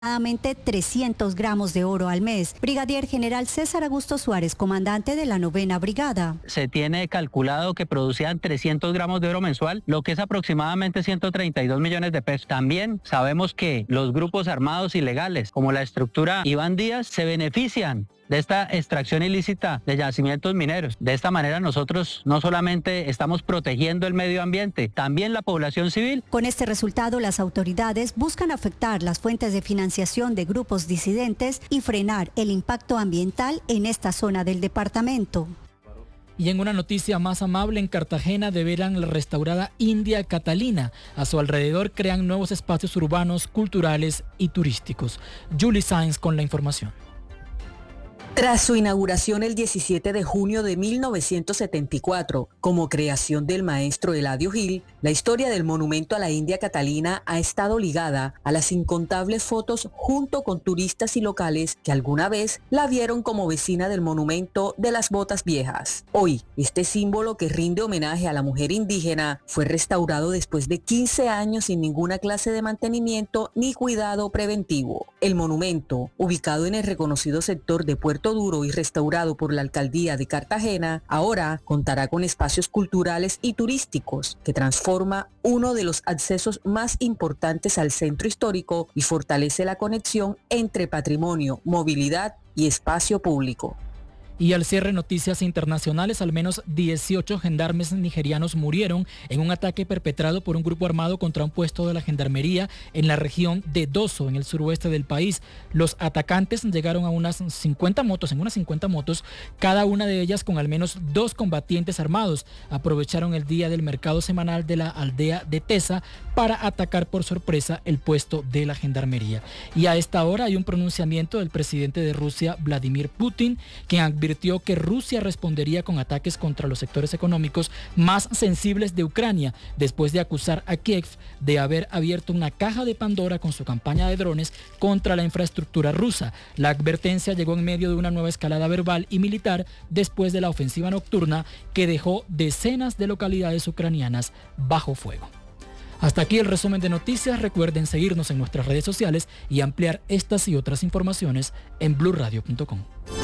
aproximadamente 300 gramos de oro al mes. Brigadier General César Augusto Suárez, comandante de la 9ª Brigada. Se tiene calculado que producían 300 gramos de oro mensual, lo que es aproximadamente 132 millones de pesos. También sabemos que los grupos armados ilegales, como la estructura Iván Díaz, se benefician de esta extracción ilícita de yacimientos mineros. De esta manera nosotros no solamente estamos protegiendo el medio ambiente, también la población civil. Con este resultado, las autoridades buscan afectar las fuentes de financiación de grupos disidentes y frenar el impacto ambiental en esta zona del departamento. Y en una noticia más amable, en Cartagena develan la restaurada India Catalina. A su alrededor crean nuevos espacios urbanos, culturales y turísticos. Julie Sainz con la información. Tras su inauguración el 17 de junio de 1974, como creación del maestro Eladio Gil, la historia del monumento a la India Catalina ha estado ligada a las incontables fotos junto con turistas y locales que alguna vez la vieron como vecina del monumento de las botas viejas. Hoy, este símbolo que rinde homenaje a la mujer indígena fue restaurado después de 15 años sin ninguna clase de mantenimiento ni cuidado preventivo. El monumento, ubicado en el reconocido sector de Puerto Duro y restaurado por la Alcaldía de Cartagena, ahora contará con espacios culturales y turísticos que transforma uno de los accesos más importantes al centro histórico y fortalece la conexión entre patrimonio, movilidad y espacio público. Y al cierre, noticias internacionales, al menos 18 gendarmes nigerianos murieron en un ataque perpetrado por un grupo armado contra un puesto de la gendarmería en la región de Dosso, en el suroeste del país. Los atacantes llegaron en unas 50 motos, cada una de ellas con al menos 2 combatientes armados. Aprovecharon el día del mercado semanal de la aldea de Tesa para atacar por sorpresa el puesto de la gendarmería. Y a esta hora hay un pronunciamiento del presidente de Rusia, Vladimir Putin, quien advirtió que Rusia respondería con ataques contra los sectores económicos más sensibles de Ucrania, después de acusar a Kiev de haber abierto una caja de Pandora con su campaña de drones contra la infraestructura rusa. La advertencia llegó en medio de una nueva escalada verbal y militar después de la ofensiva nocturna que dejó decenas de localidades ucranianas bajo fuego. Hasta aquí el resumen de noticias. Recuerden seguirnos en nuestras redes sociales y ampliar estas y otras informaciones en blurradio.com.